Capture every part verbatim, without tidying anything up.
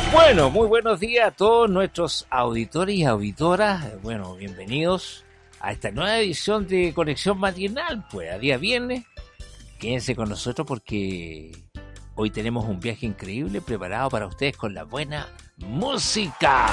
Bueno, muy buenos días a todos nuestros auditores y auditoras. Bueno, bienvenidos a esta nueva edición de Conexión Matinal. Pues a día viernes, quédense con nosotros porque hoy tenemos un viaje increíble preparado para ustedes con la buena música.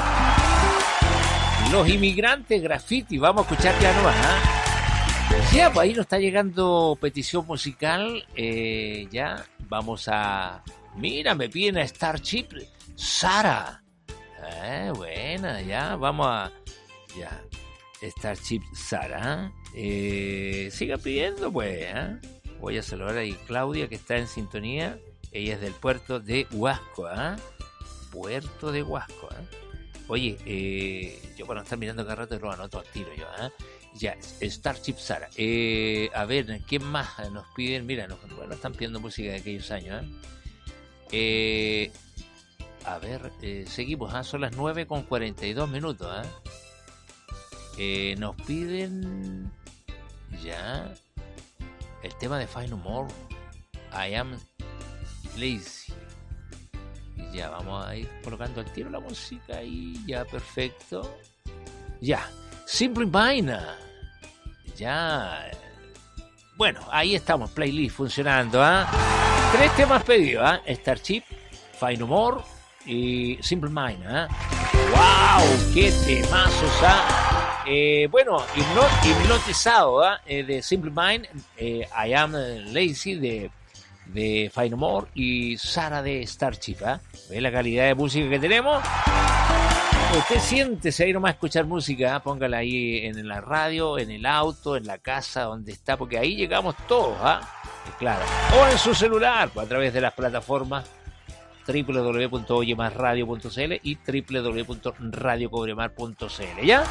Los inmigrantes graffiti, vamos a escuchar ya nomás, ¿eh? Ya, pues ahí nos está llegando petición musical. Eh, ya, vamos a... Mira, me piden a Starship Sara. Eh, buena, ya, vamos a... Ya, Starship Sara. Eh, siga pidiendo, pues, ¿eh? Voy a saludar ahí a Claudia, que está en sintonía. Ella es del puerto de Huasco, ¿eh? Puerto de Huasco, ¿eh? Oye, eh, yo para no estar mirando cada rato lo anoto al tiro yo, ¿eh? Ya, Starship Sara. Eh, a ver, ¿quién más nos piden? Mira, nos, bueno, están pidiendo música de aquellos años, ¿eh? Eh, a ver, eh, seguimos, ¿eh? Son las nueve con cuarenta y dos minutos, ¿eh? Eh, nos piden ya el tema de Find No More, I Am Lazy. Ya, vamos a ir colocando al tiro la música ahí, ya, perfecto. Ya, Simple Mind. Ya. Bueno, ahí estamos, playlist funcionando, ¿ah? ¿eh? Tres temas pedidos, ¿ah? ¿eh? Starship, Find No More y Simple Mind, ¿ah? ¿eh? ¡Wow! ¡Qué temazos, ah! Eh, bueno, hipno- hipnotizado, ¿ah? ¿eh? De Simple Mind, eh, I Am Lazy de, de Find No More y Sara de Starship, ¿ah? ¿eh? ¿Ve la calidad de música que tenemos? Usted siéntese ahí nomás a escuchar música, ¿eh? Póngala ahí en la radio, en el auto, en la casa, donde está, porque ahí llegamos todos, ¿ah? ¿eh? Claro. O en su celular, a través de las plataformas doble u doble u doble u punto oye más radio punto c l y doble u doble u doble u punto radio cobremar punto c l, ¿ya?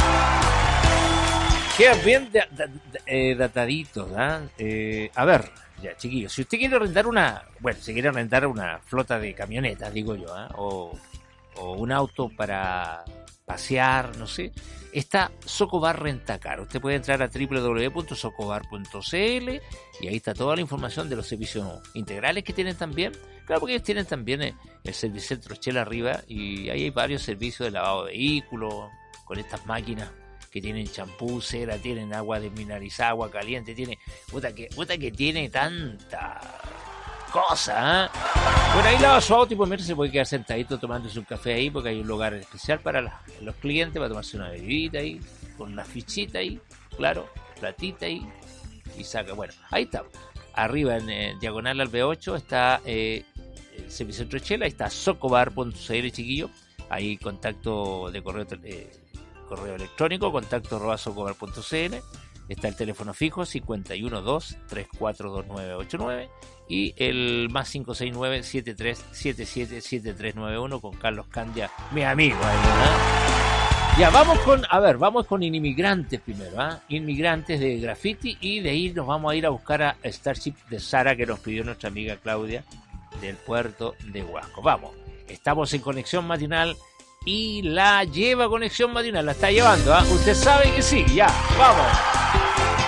Quedan bien de, de, de, eh, dataditos, ¿ah? ¿eh? A ver, ya, chiquillos, si usted quiere rentar una, bueno, si quiere rentar una flota de camionetas, digo yo, ¿eh? o, o un auto para pasear, no sé, está Socobar Rentacar. Usted puede entrar a doble u doble u doble u punto socobar punto c l y ahí está toda la información de los servicios integrales que tienen también. Claro, porque ellos tienen también el, el Servicentro Chela arriba y ahí hay varios servicios de lavado de vehículos con estas máquinas que tienen champú, cera, tienen agua desmineralizada, agua caliente, tiene, puta que, puta que tiene tanta cosa, ¿eh? Bueno, ahí lava su auto y pues se puede quedar sentadito tomándose un café ahí porque hay un lugar especial para la, los clientes, para tomarse una bebida ahí, con una fichita ahí, claro, platita ahí, y saca, bueno, ahí está. Arriba en eh, diagonal al B ocho está eh, el Servicentro Chela, ahí está socobar punto c l, chiquillo, ahí contacto de correo eh, correo electrónico, contacto arroba socobar punto c l, está el teléfono fijo cincuenta y uno dos treinta y cuatro veintinueve ochenta y nueve y el más cinco seis nueve siete tres siete siete siete tres nueve uno con Carlos Candia, mi amigo ahí, ¿eh? Ya, vamos con, a ver, vamos con Inmigrantes primero, ¿ah? ¿eh? Inmigrantes de Graffiti, y de ahí nos vamos a ir a buscar a Starship de Sara, que nos pidió nuestra amiga Claudia del puerto de Huasco. Vamos, estamos en Conexión Matinal y la lleva Conexión Matinal, la está llevando, ¿ah? ¿eh? Usted sabe que sí, ya, vamos.